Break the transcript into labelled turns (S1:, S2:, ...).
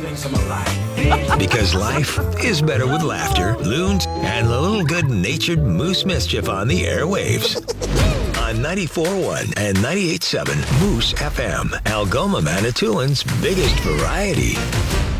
S1: Because life is better with laughter, loons, and a little good-natured moose mischief on the airwaves. On 94.1 and 98.7 Moose FM, Algoma, Manitoulин's biggest variety.